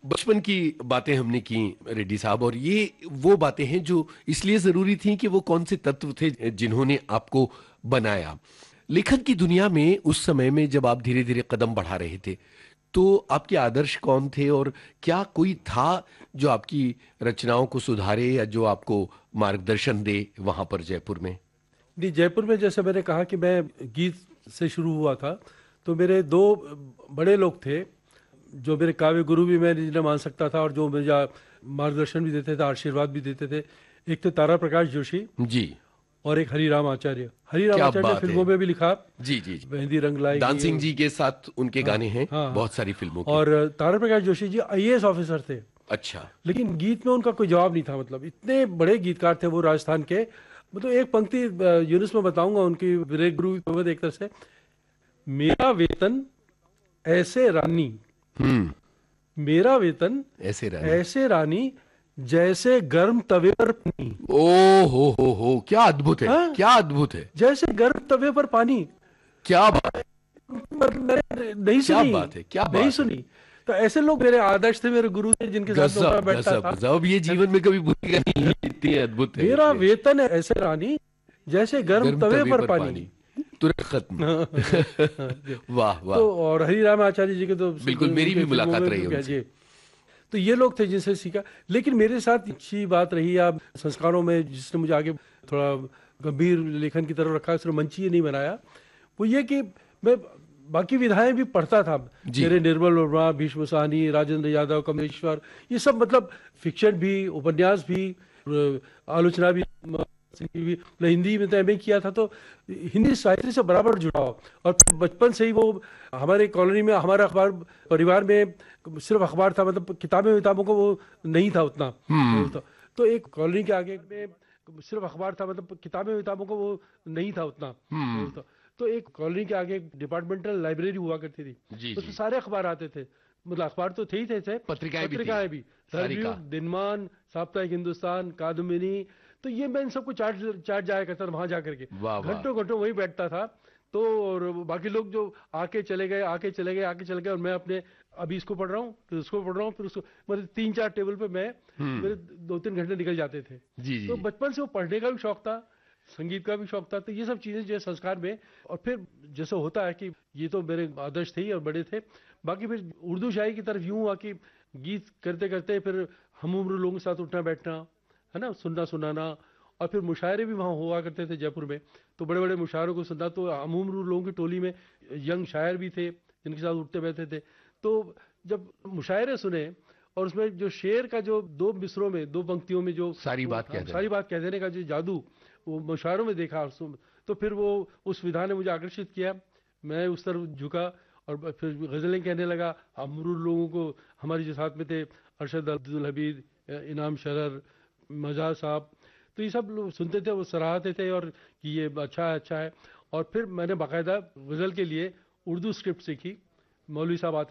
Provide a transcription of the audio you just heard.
बचपन की बातें हमने की रेड्डी साहब, और ये वो बातें हैं जो इसलिए जरूरी थी कि वो कौन से तत्व थे जिन्होंने आपको बनाया। लेखन की दुनिया में उस समय में जब आप धीरे धीरे कदम बढ़ा रहे थे, तो आपके आदर्श कौन थे, और क्या कोई था जो आपकी रचनाओं को सुधारे या जो आपको मार्गदर्शन दे वहां पर जयपुर में? नहीं, जयपुर में जैसे मैंने कहा कि मैं गीत से शुरू हुआ था, तो मेरे दो बड़े लोग थे जो मेरे काव्य गुरु भी मैं जिन्हें मान सकता था और जो मुझे मार्गदर्शन भी देते थे, आशीर्वाद भी देते थे। एक तो तारा प्रकाश जोशी जी। और एक हरिराम आचार्य। हरिराम क्या आचार्य ने बात है। फिल्मों में भी लिखा, जी जी जी। मेहंदी रंग लाएगी। दानसिंह जी के साथ उनके हाँ, गाने हैं हाँ, हाँ। बहुत सारी फिल्मों के। और तारा प्रकाश जोशी जी आईएएस ऑफिसर थे, अच्छा। लेकिन गीत में उनका कोई जवाब नहीं था। मतलब इतने बड़े गीतकार थे वो राजस्थान के। मतलब एक पंक्ति यूनुस में बताऊंगा उनकी, विवेक गुरु एक तरह से, मेरा वेतन ऐसे रानी, हम्म। मेरा वेतन ऐसे रानी। ऐसे रानी, जैसे गर्म तवे पर पानी। ओ हो, क्या अद्भुत है, हाँ, क्या अद्भुत है। जैसे गर्म तवे पर पानी। क्या बात है। मतलब मैंने नहीं क्या सुनी, बात है, क्या नहीं बात है। सुनी। तो ऐसे लोग मेरे आदर्श थे, मेरे गुरु थे, जिनके साथ मैं उठा गजब बैठता गजब था। गजब, अब ये जीवन में कभी भूलेगा नहीं, इतनी अद्भुत है मेरा ये। वेतन है ऐसे रानी, जैसे गर्म गर्म तवे तवे पर पर पानी। पानी, तुरंत खत्म। वाह वाह। तो और हरिराम आचार्य जी के तो बिल्कुल, मेरी उनके भी फिल्मों मुलाकात में रही है भी क्या उनसे। जी। तो ये लोग थे जिनसे सीखा। लेकिन मेरे साथ अच्छी बात रही या संस्कारों में जिसने मुझे आगे थोड़ा गंभीर लेखन की तरफ रखा, सिर्फ मंचीय नहीं बनाया, वो ये कि मैं बाकी विधाएं भी पढ़ता था। जी। मेरे निर्मल वर्मा, भीष्म साहनी, राजेंद्र यादव, कमलेश्वर, ये सब मतलब फिक्शन भी, उपन्यास भी, आलोचना भी, भी। मैं हिंदी में तो एमए किया था, तो हिंदी साहित्य से बराबर जुड़ाव। और फिर बचपन से ही वो हमारे कॉलोनी में, हमारा अखबार परिवार में सिर्फ अखबार था, मतलब किताबें विताबों को वो नहीं था उतना। हम्म। तो एक कॉलोनी के आगे में सिर्फ अखबार था, मतलब किताबें विताबों को वो नहीं था उतना। हम्म। तो एक कॉलोनी के आगे एक डिपार्टमेंटल लाइब्रेरी हुआ करती थी, जी उसमें जी। सारे अखबार आते थे। मतलब अखबार तो थे ही थे, पत्रिकाएं भी थी। पत्रिकाएं भी, सारिका। धरव्यूह, दिनमान, साप्ताहिक हिंदुस्तान, कादम्बिनी। तो ये मैं इन सबको चाट चाट जाया करता था वहां जाकर के, वाह वाह। घंटों घंटों वही बैठता था। तो और बाकी लोग जो आके चले गए, आके चले गए, आके चले गए, और मैं अपने अभी इसको पढ़ रहा हूँ, फिर उसको पढ़ रहा हूँ, फिर उसको, मतलब 3-4 टेबल पे मैं, हम्म। मेरे 2-3 घंटे निकल जाते थे। जी जी तो जी। बचपन से वो पढ़ने का भी शौक था, संगीत का भी शौक था। तो ये सब चीजें जो है संस्कार में। और फिर जैसे होता है कि ये तो मेरे आदर्श थे ही और बड़े थे। बाकी फिर उर्दू शायरी की तरफ यूं हुआ कि गीत करते करते फिर हम उम्र लोगों के साथ उठना बैठना, है ना, सुनना सुनाना। और फिर मुशायरे भी वहाँ हुआ करते थे जयपुर में, तो बड़े बड़े मुशायरों को सुनना। तो हम उम्र लोगों की टोली में यंग शायर भी थे जिनके साथ उठते बैठते थे। तो जब मुशायरे सुने, और उसमें जो शेर का जो दो मिसरों में, दो पंक्तियों में जो सारी बात कह देना। सारी बात कह देने का जो जादू वो मुशायरों में देखा, तो फिर वो उस विधा ने मुझे आकर्षित किया। मैं उस तरफ झुका और फिर गज़लें कहने लगा। अमरूल लोगों को, हमारे जो साथ में थे, अरशद अब्दुल हमीद, इनाम शरर, मजा साहब, तो ये सब लोग सुनते थे, वो सराहते थे और कि ये अच्छा है, अच्छा है। और फिर मैंने बाकायदा गज़ल के लिए उर्दू स्क्रिप्ट सीखी। मौलवी साहब आते